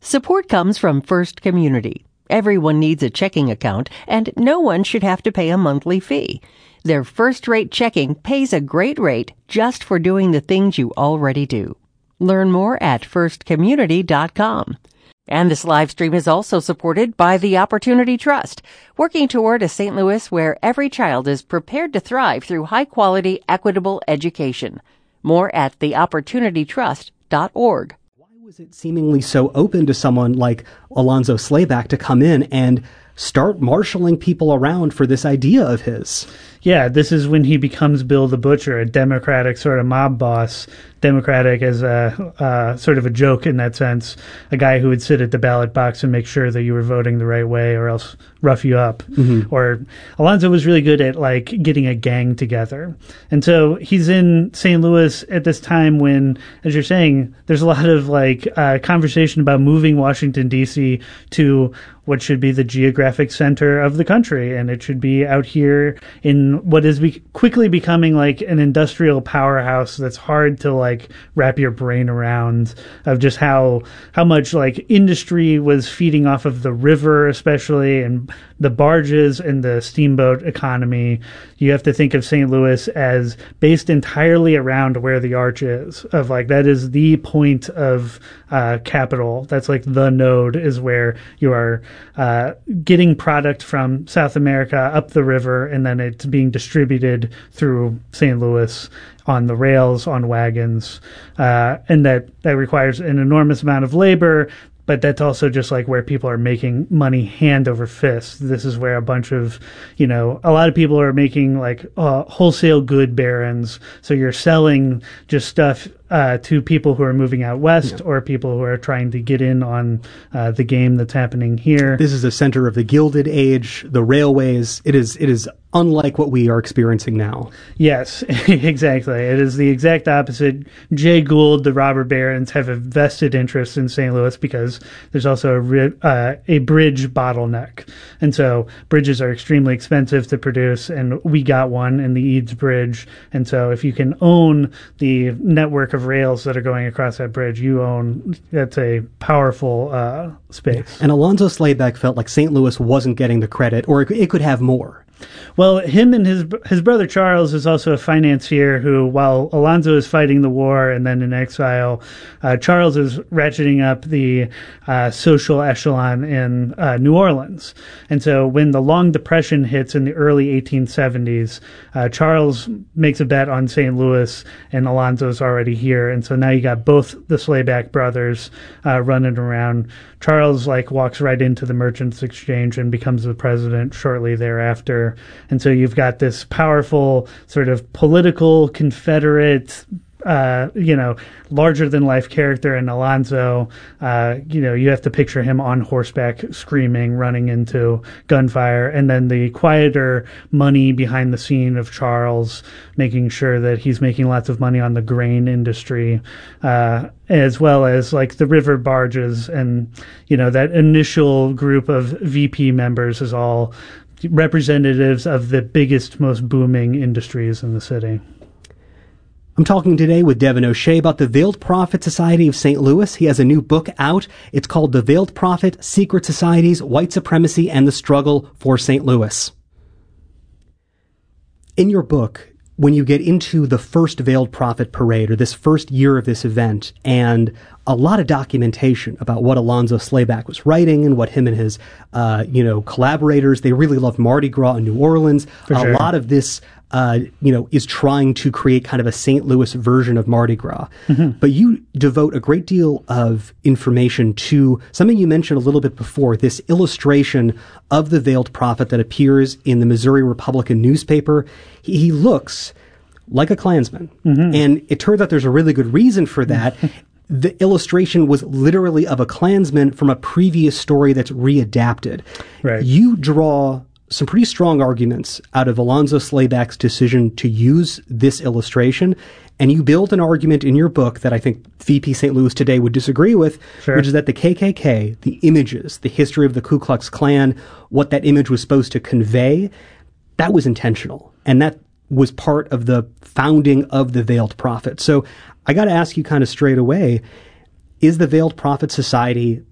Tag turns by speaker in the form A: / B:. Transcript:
A: Support comes from First Community. Everyone needs a checking account, and no one should have to pay a monthly fee. Their first-rate checking pays a great rate just for doing the things you already do. Learn more at firstcommunity.com. And this live stream is also supported by the Opportunity Trust, working toward a St. Louis where every child is prepared to thrive through high-quality, equitable education. More at theopportunitytrust.org.
B: Why was it seemingly so open to someone like Alonzo Slayback to come in and start marshaling people around for this idea of his?
C: Yeah, this is when he becomes Bill the Butcher, a Democratic sort of mob boss. Democratic as a sort of a joke in that sense, a guy who would sit at the ballot box and make sure that you were voting the right way or else rough you up. Mm-hmm. Or Alonzo was really good at like getting a gang together. And so he's in St. Louis at this time when, as you're saying, there's a lot of like conversation about moving Washington, D.C. to what should be the geographic center of the country. And it should be out here in what is quickly becoming like an industrial powerhouse that's hard to like wrap your brain around, of just how much like industry was feeding off of the river, especially, and the barges and the steamboat economy. You have to think of St. Louis as based entirely around where the arch is, of like that is the point of capital. That's like the node is where you are getting product from South America up the river, and then it's being distributed through St. Louis on the rails, on wagons, and that requires an enormous amount of labor. But that's also just like where people are making money hand over fist. This is where a bunch of, a lot of people are making like wholesale good barons. So you're selling just stuff to people who are moving out west, or people who are trying to get in on the game that's happening here.
B: This is the center of the Gilded Age, the railways. It is unlike what we are experiencing now.
C: Yes, exactly. It is the exact opposite. Jay Gould, the robber barons, have a vested interest in St. Louis because there's also a bridge bottleneck. And so bridges are extremely expensive to produce, and we got one in the Eads Bridge. And so if you can own the network of rails that are going across that bridge, that's a powerful space.
B: And Alonzo Slayback felt like St. Louis wasn't getting the credit, or it could have more.
C: Well, him and his brother Charles is also a financier who, while Alonzo is fighting the war and then in exile, Charles is ratcheting up the social echelon in New Orleans. And so when the Long Depression hits in the early 1870s, Charles makes a bet on St. Louis, and Alonzo's already here. And so now you got both the Slayback brothers running around. Charles walks right into the Merchants Exchange and becomes the president shortly thereafter. And so you've got this powerful sort of political Confederate, larger than life character in Alonzo. You have to picture him on horseback screaming, running into gunfire, and then the quieter money behind the scene of Charles, making sure that he's making lots of money on the grain industry, as well as the river barges. And, that initial group of VP members is all representatives of the biggest, most booming industries in the city.
B: I'm talking today with Devin O'Shea about the Veiled Prophet Society of St. Louis. He has a new book out. It's called The Veiled Prophet, Secret Societies, White Supremacy, and the Struggle for St. Louis. In your book, when you get into the first Veiled Prophet parade, or this first year of this event, and a lot of documentation about what Alonzo Slayback was writing and what him and his, collaborators, they really loved Mardi Gras in New Orleans.
C: For sure.
B: A lot of this, is trying to create kind of a St. Louis version of Mardi Gras. Mm-hmm. But you devote a great deal of information to something you mentioned a little bit before, this illustration of the Veiled Prophet that appears in the Missouri Republican newspaper. He looks like a Klansman. Mm-hmm. And it turns out there's a really good reason for that. The illustration was literally of a Klansman from a previous story that's readapted.
C: Right.
B: You draw some pretty strong arguments out of Alonzo Slayback's decision to use this illustration, and you build an argument in your book that I think VP St. Louis today would disagree with,
C: sure,
B: which is that the KKK, the images, the history of the Ku Klux Klan, what that image was supposed to convey, that was intentional, and that was part of the founding of the Veiled Prophet. So I got to ask you kind of straight away, is the Veiled Prophet Society